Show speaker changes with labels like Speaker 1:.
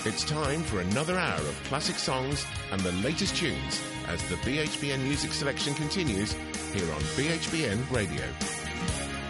Speaker 1: It's time for another hour of classic songs and the latest tunes as the BHBN Music Selection continues here on BHBN Radio.